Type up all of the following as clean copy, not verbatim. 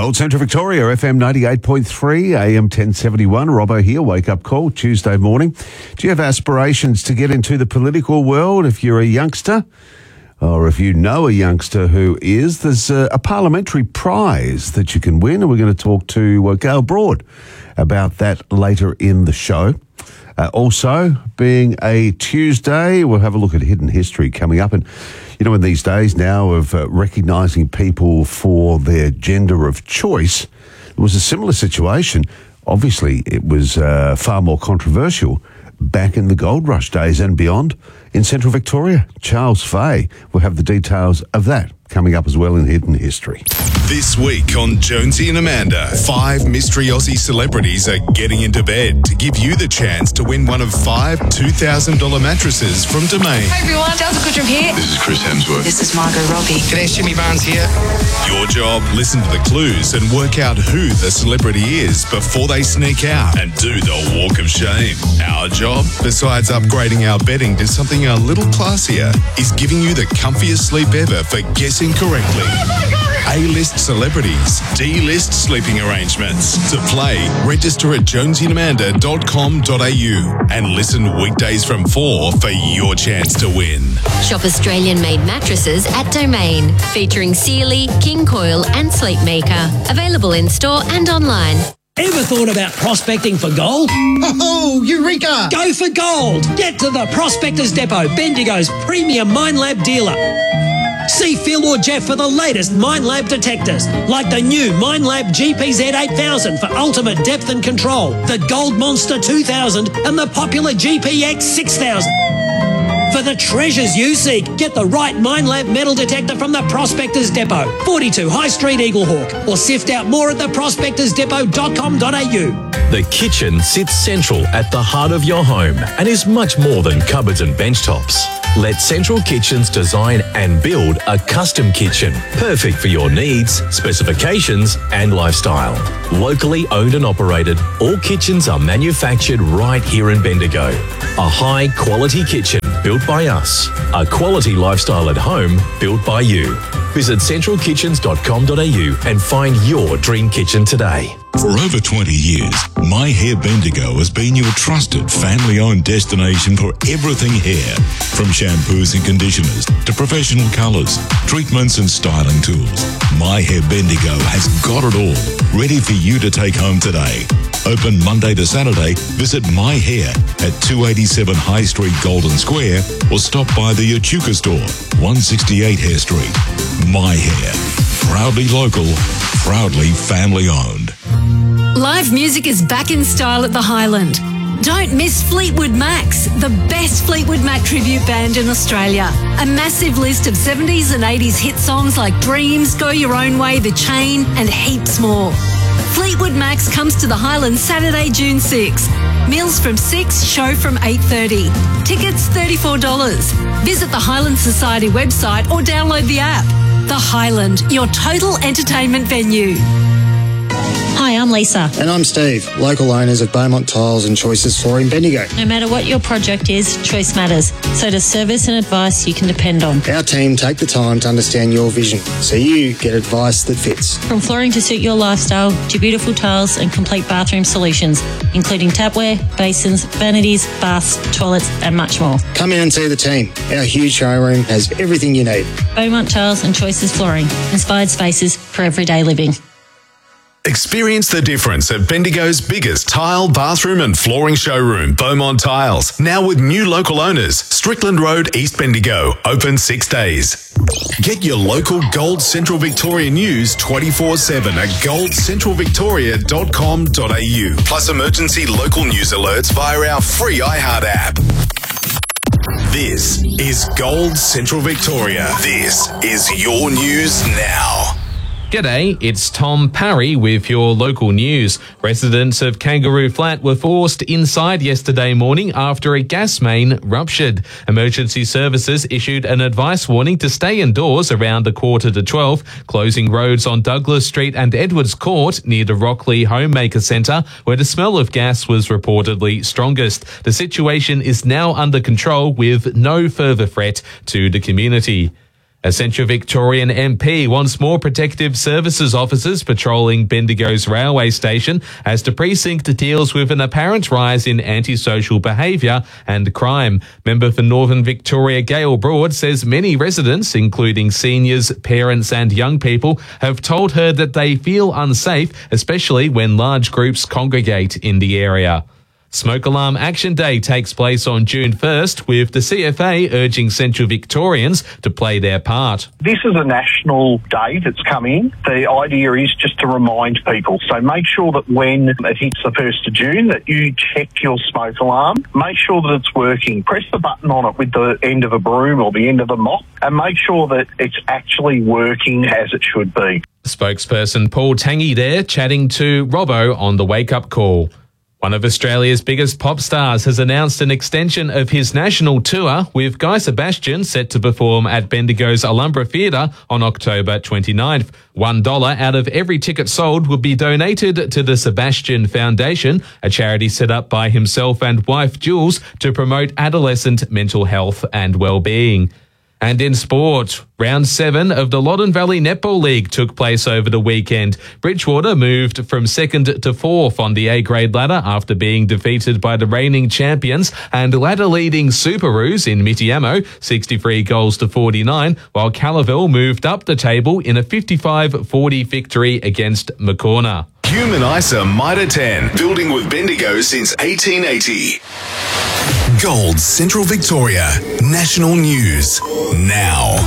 Gold Central Victoria, FM 98.3, AM 1071. Robbo here, wake-up call, Tuesday morning. Do you have aspirations to get into the political world if you're a youngster? Or if you know a youngster who is, there's a parliamentary prize that you can win, and we're going to talk to Gail Broad about that later in the show. Also, being a Tuesday, we'll have a look at hidden history coming up. And, you know, in these days now of recognising people for their gender of choice, it was a similar situation. Obviously, it was far more controversial back in the gold rush days and beyond in Central Victoria. Charles Fay will have the details of that coming up as well in Hidden History. This week on Jonesy and Amanda, 5 mystery Aussie celebrities are getting into bed to give you the chance to win one of 5 $2,000 mattresses from Domain. Hi everyone, Delta Goodrum here. This is Chris Hemsworth. This is Margot Robbie. G'day, Jimmy Barnes here. Your job, listen to the clues and work out who the celebrity is before they sneak out and do the walk of shame. Our job, besides upgrading our bedding to something a little classier, is giving you the comfiest sleep ever for guessing correctly. A-list celebrities, D-list sleeping arrangements. To play, register at jonesyandamanda.com.au and listen weekdays from 4 for your chance to win. Shop Australian-made mattresses at Domain, featuring Sealy, King Coil and Sleepmaker. Available in-store and online. Ever thought about prospecting for gold? Oh, Eureka! Go for gold! Get to the Prospectors Depot, Bendigo's premium Minelab dealer. See Phil or Jeff for the latest Minelab detectors, like the new Minelab GPZ 8000 for ultimate depth and control, the Gold Monster 2000 and the popular GPX 6000. For the treasures you seek, get the right Minelab metal detector from the Prospectors Depot, 42 High Street, Eaglehawk, or sift out more at theprospectorsdepot.com.au. The kitchen sits central at the heart of your home and is much more than cupboards and benchtops. Let Central Kitchens design and build a custom kitchen, perfect for your needs, specifications and lifestyle. Locally owned and operated, all kitchens are manufactured right here in Bendigo. A high-quality kitchen built by us. A quality lifestyle at home built by you. Visit centralkitchens.com.au and find your dream kitchen today. For over 20 years, My Hair Bendigo has been your trusted family-owned destination for everything hair. From shampoos and conditioners to professional colours, treatments and styling tools, My Hair Bendigo has got it all, ready for you to take home today. Open Monday to Saturday, visit My Hair at 287 High Street, Golden Square, or stop by the Echuca store, 168 Hare Street. My Hair, proudly local, proudly family-owned. Live music is back in style at the Highland. Don't miss Fleetwood Macs, the best Fleetwood Mac tribute band in Australia. A massive list of 70s and 80s hit songs like Dreams, Go Your Own Way, The Chain, and heaps more. Fleetwood Macs comes to the Highlands Saturday, June 6. Meals from 6, show from 8:30. Tickets $34. Visit the Highland Society website or download the app. The Highland, your total entertainment venue. Hi, I'm Lisa. And I'm Steve, local owners of Beaumont Tiles and Choices Flooring Bendigo. No matter what your project is, choice matters. So does service and advice you can depend on. Our team take the time to understand your vision, so you get advice that fits. From flooring to suit your lifestyle, to beautiful tiles and complete bathroom solutions, including tapware, basins, vanities, baths, toilets and much more. Come in and see the team. Our huge showroom has everything you need. Beaumont Tiles and Choices Flooring. Inspired spaces for everyday living. Experience the difference at Bendigo's biggest tile, bathroom and flooring showroom, Beaumont Tiles. Now with new local owners, Strickland Road, East Bendigo, open 6 days. Get your local Gold Central Victoria news 24/7 at goldcentralvictoria.com.au. Plus emergency local news alerts via our free iHeart app. This is Gold Central Victoria. This is your news now. G'day, it's Tom Parry with your local news. Residents of Kangaroo Flat were forced inside yesterday morning after a gas main ruptured. Emergency services issued an advice warning to stay indoors around 11:45, closing roads on Douglas Street and Edwards Court near the Rockley Homemaker Centre, where the smell of gas was reportedly strongest. The situation is now under control with no further threat to the community. A Central Victorian MP wants more protective services officers patrolling Bendigo's railway station as the precinct deals with an apparent rise in antisocial behaviour and crime. Member for Northern Victoria Gail Broad says many residents, including seniors, parents and young people, have told her that they feel unsafe, especially when large groups congregate in the area. Smoke Alarm Action Day takes place on June 1st, with the CFA urging Central Victorians to play their part. This is a national day that's come in. The idea is just to remind people. So make sure that when it hits the 1st of June that you check your smoke alarm. Make sure that it's working. Press the button on it with the end of a broom or the end of a mop and make sure that it's actually working as it should be. Spokesperson Paul Tangi there chatting to Robbo on the Wake Up Call. One of Australia's biggest pop stars has announced an extension of his national tour, with Guy Sebastian set to perform at Bendigo's Alhambra Theatre on October 29th. $1 out of every ticket sold will be donated to the Sebastian Foundation, a charity set up by himself and wife Jules to promote adolescent mental health and well-being. And in sport, round 7 of the Loddon Valley Netball League took place over the weekend. Bridgewater moved from 2nd to 4th on the A-grade ladder after being defeated by the reigning champions and ladder-leading Superoos in Mitiamo, 63 goals to 49, while Callaville moved up the table in a 55-40 victory against Maccorner. Human ISA Mitre 10, building with Bendigo since 1880. Gold Central Victoria, national news, now.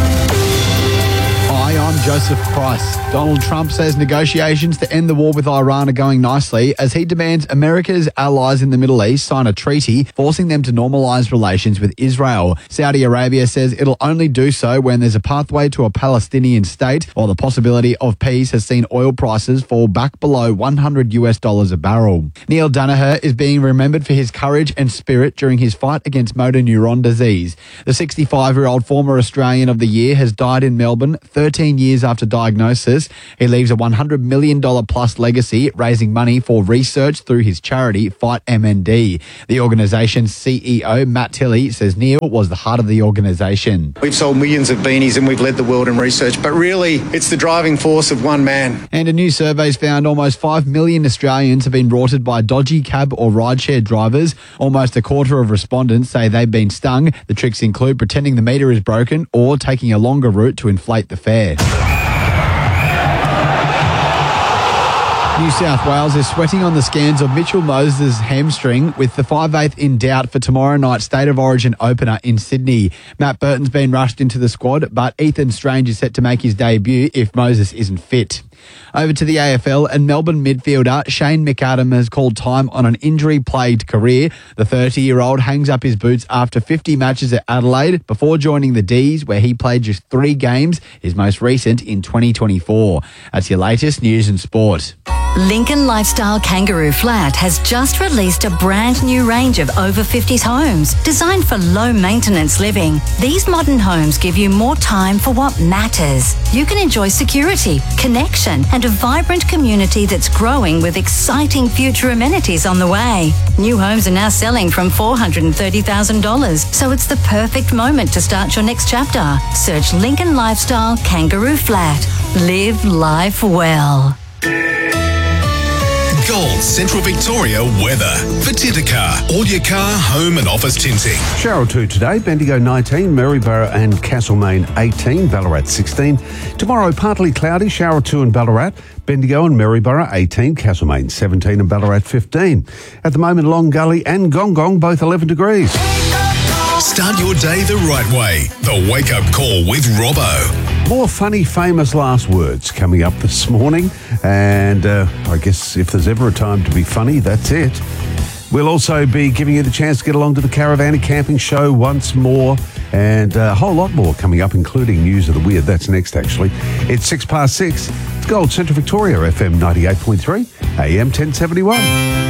Hi, I'm Joseph Price. Donald Trump says negotiations to end the war with Iran are going nicely as he demands America's allies in the Middle East sign a treaty forcing them to normalise relations with Israel. Saudi Arabia says it'll only do so when there's a pathway to a Palestinian state, while the possibility of peace has seen oil prices fall back below $100 a barrel. Neil Danaher is being remembered for his courage and spirit during his fight against motor neuron disease. The 65-year-old former Australian of the Year has died in Melbourne 13 years after diagnosis. He leaves a $100 million plus legacy, raising money for research through his charity Fight MND. The organisation's CEO, Matt Tilley, says Neil was the heart of the organisation. We've sold millions of beanies and we've led the world in research, but really it's the driving force of one man. And a new survey's found almost 5 million Australians have been rorted by dodgy cab or rideshare drivers. Almost a quarter of respondents say they've been stung. The tricks include pretending the meter is broken or taking a longer route to inflate the fare. New South Wales is sweating on the scans of Mitchell Moses' hamstring, with the 5/8 in doubt for tomorrow night's State of Origin opener in Sydney. Matt Burton's been rushed into the squad, but Ethan Strange is set to make his debut if Moses isn't fit. Over to the AFL, and Melbourne midfielder Shane McAdam has called time on an injury-plagued career. The 30-year-old hangs up his boots after 50 matches at Adelaide before joining the D's, where he played just 3 games, his most recent in 2024. That's your latest news and sport. Lincoln Lifestyle Kangaroo Flat has just released a brand new range of over 50s homes designed for low maintenance living. These modern homes give you more time for what matters. You can enjoy security, connection and a vibrant community that's growing with exciting future amenities on the way. New homes are now selling from $430,000, so it's the perfect moment to start your next chapter. Search Lincoln Lifestyle Kangaroo Flat. Live life well. Gold Central Victoria weather. For Titaka, all your car, home and office tinting. Cheryl 2 today, Bendigo 19, Maryborough and Castlemaine 18, Ballarat 16. Tomorrow, partly cloudy, shower 2 in Ballarat, Bendigo and Maryborough 18, Castlemaine 17 and Ballarat 15. At the moment, Long Gully and Gong Gong both 11 degrees. Start your day the right way. The Wake Up Call with Robbo. More funny, famous last words coming up this morning. And I guess if there's ever a time to be funny, that's it. We'll also be giving you the chance to get along to the Caravan Camping Show once more. And a whole lot more coming up, including News of the Weird. That's next, actually. It's 6 past 6. It's Gold Central Victoria, FM 98.3, AM 1071.